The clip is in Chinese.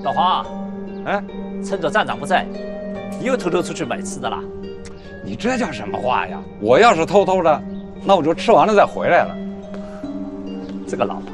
老黄， 哎， 趁着站长不在，你又偷偷出去买吃的啦？ 你这叫什么话呀？我要是偷偷的，那我就吃完了再回来了。 这个老黄